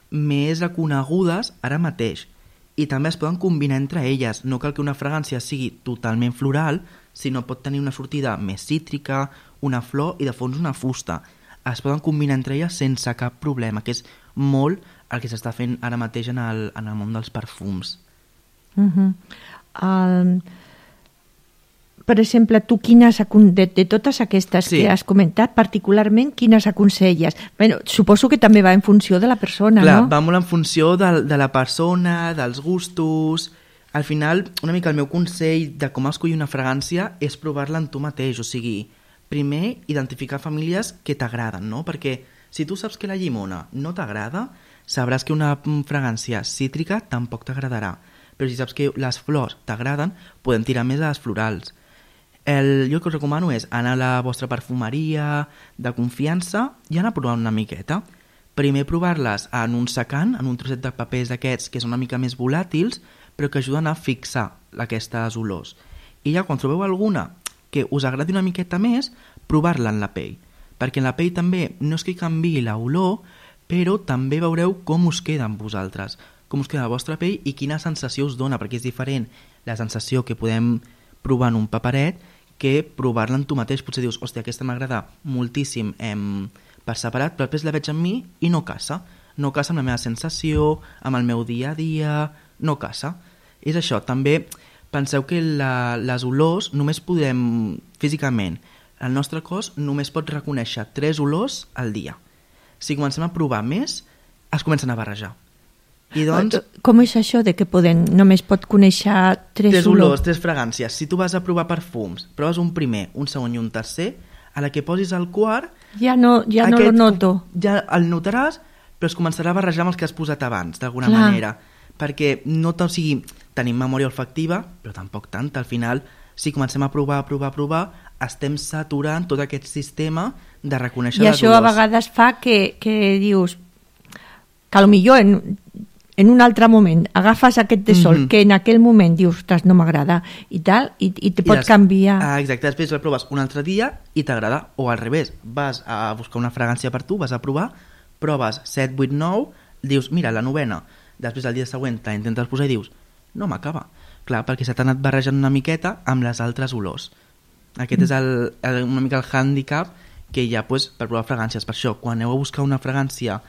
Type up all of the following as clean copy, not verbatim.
més reconegudes ara mateix. I també es poden combinar entre elles. No cal que una fragància sigui totalment floral, sinó pot tenir una sortida més cítrica, una flor i de fons una fusta. Es poden combinar entre elles sense cap problema, que és molt el que s'està fent ara mateix en el món dels perfums. Per exemple, tu de totes aquestes que has comentat, particularment quines aconselles? Suposo que també va en funció de la persona, Clar, no? va molt en funció de la persona, dels gustos. Al final, una mica el meu consell de com escollir una fragància és provar-la en tu mateix, o sigui, primer identificar famílies que t'agraden, no? Perquè si tu saps que la llimona no t'agrada, sabràs que una fragància cítrica tampoc t'agradarà. Però si saps que les flors t'agraden, podem tirar més a les florals. Jo el que us recomano és anar a la vostra perfumeria de confiança i anar provant una miqueta. Primer provar-les en un secant, en un trosset de papers d'aquests que són una mica més volàtils, però que ajuden a fixar aquestes olors. I ja quan trobeu alguna que us agradi una miqueta més, provar-la en la pell. Perquè en la pell també no és que canviï l'olor, però també veureu com us queda amb vosaltres, com us queda la vostra pell i quina sensació us dona, perquè és diferent la sensació que podem provar en un paperet que provar-la en tu mateix. Potser dius, hòstia, aquesta m'agrada moltíssim per separat, però després la veig en mi i no casa. No casa amb la meva sensació, amb el meu dia a dia, no casa. És això, també penseu que les olors només podem, físicament, el nostre cos només pot reconèixer 3 olors al dia. Si comencem a provar més, es comencen a barrejar. I doncs, com és això de que només pot conèixer 3 olors? 3 fragàncies. Si tu vas a provar perfums, proves un primer, un segon i un tercer, a la que posis el quart... Ja no lo noto. Ja el notaràs, però es començarà a barrejar amb els que has posat abans, d'alguna manera. Perquè tenim memòria olfactiva, però tampoc tanta. Al final, si comencem a provar, estem saturant tot aquest sistema de reconèixer les olors. I això a vegades fa que dius que potser en un altre moment agafes aquest de sol que en aquell moment dius, ostres, no m'agrada i tal, i te pot canviar. Exacte, després la proves un altre dia i t'agrada, o al revés, vas a buscar una fragància per tu, vas a provar, proves 7, 8, 9, dius, mira, la 9ena, després el dia següent la intentes posar i dius, no m'acaba. Clar, perquè s'ha anat barrejant una miqueta amb les altres olors. Aquest és una mica el hàndicap que hi ha per provar fragàncies. Per això, quan aneu a buscar una fragància,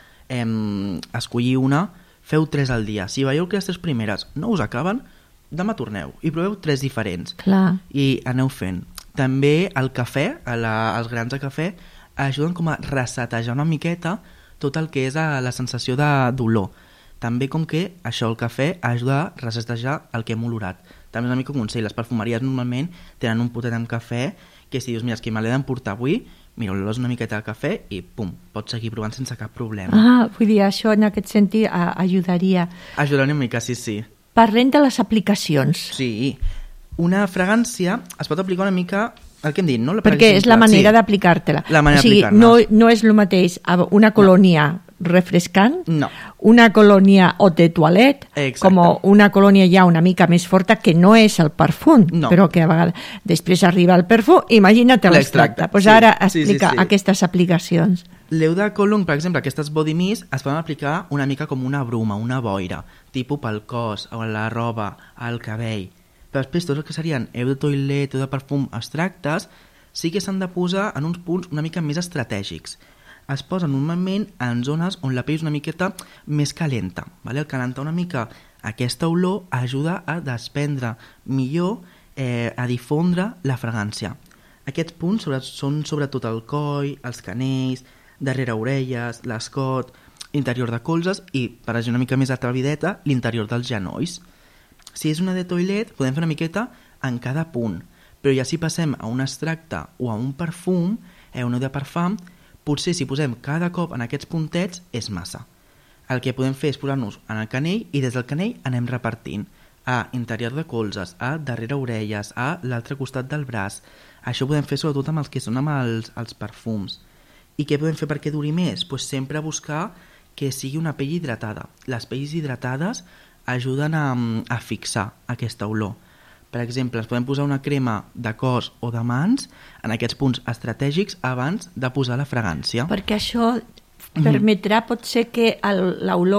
escollir una, feu 3 al dia. Si veieu que les 3 primeres no us acaben, demà torneu i proveu 3 diferents. Clar. I aneu fent. També el cafè, els grans de cafè, ajuden com a resetejar una miqueta tot el que és la sensació d'olor. També com que això, el cafè, ajuda a resetejar el que hem olorat. També és una mica un consell. Les perfumeries normalment tenen un potet amb cafè que si dius, mira, és que me l'he d'emportar avui, mira, olores una miqueta de cafè i pum, pots seguir provant sense cap problema. Vull dir, això en aquest sentit ajudaria. Ajudaria una mica, sí. Parlem de les aplicacions. Sí, una fragància es pot aplicar una mica el que hem dit, no? Perquè és la manera d'aplicar-te-la. La manera d'aplicar-la. No és el mateix una colònia refrescant, una colònia o de toilet, com una colònia ja una mica més forta que no és el perfum, però que a vegades després arriba el perfum, imagina't l'extracte. Ara explica aquestes aplicacions. L'Eau de Cologne, per exemple, aquestes body mist es poden aplicar una mica com una bruma, una boira, tipus pel cos, a la roba, al cabell. Però després tots els que serien Eau de toilet o de perfum extractes sí que s'han de posar en uns punts una mica més estratègics. Es posa normalment en zones on la pell és una miqueta més calenta. El calentar una mica aquesta olor ajuda a desprendre millor, a difondre la fragància. Aquests punts són sobretot el coll, els canells, darrere orelles, l'escot, interior de colzes i, per anar una mica més atrevideta, l'interior dels genolls. Si és una de toilet, podem fer una miqueta en cada punt, però ja si passem a un extracte o a un perfum, una de parfum, potser si posem cada cop en aquests puntets és massa. El que podem fer és posar-nos en el canell i des del canell anem repartint a interior de colzes, a darrere orelles, a l'altre costat del braç. Això ho podem fer sobretot amb els que són amb els perfums. I què podem fer perquè duri més? Pues sempre buscar que sigui una pell hidratada. Les pells hidratades ajuden a fixar aquesta olor. Per exemple, ens podem posar una crema de cos o de mans en aquests punts estratègics abans de posar la fragància. Perquè això permetrà potser que l'olor